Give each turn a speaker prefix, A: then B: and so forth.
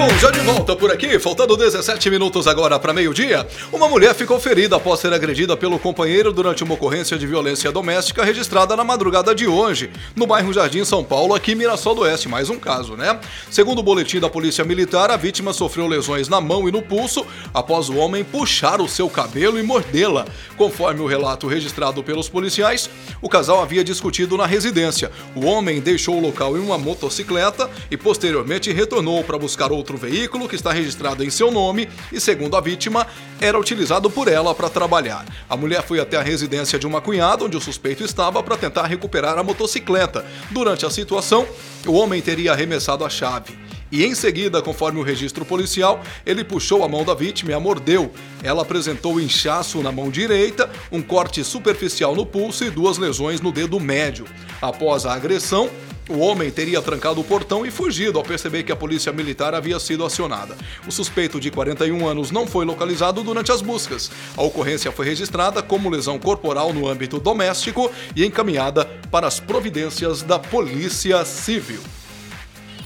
A: Bom, já de volta por aqui, faltando 17 minutos agora para meio-dia, uma mulher ficou ferida após ser agredida pelo companheiro durante uma ocorrência de violência doméstica registrada na madrugada de hoje, no bairro Jardim São Paulo, aqui em Mirassol do Oeste. Mais um caso, né? Segundo o boletim da Polícia Militar, a vítima sofreu lesões na mão e no pulso após o homem puxar o seu cabelo e mordê-la. Conforme o relato registrado pelos policiais, o casal havia discutido na residência. O homem deixou o local em uma motocicleta e posteriormente retornou para buscar outro veículo que está registrado em seu nome e, segundo a vítima, era utilizado por ela para trabalhar. A mulher foi até a residência de uma cunhada, onde o suspeito estava, para tentar recuperar a motocicleta. Durante a situação, o homem teria arremessado a chave. E em seguida, conforme o registro policial, ele puxou a mão da vítima e a mordeu. Ela apresentou inchaço na mão direita, um corte superficial no pulso e 2 lesões no dedo médio. Após a agressão, o homem teria trancado o portão e fugido ao perceber que a polícia militar havia sido acionada. O suspeito de 41 anos não foi localizado durante as buscas. A ocorrência foi registrada como lesão corporal no âmbito doméstico e encaminhada para as providências da Polícia Civil.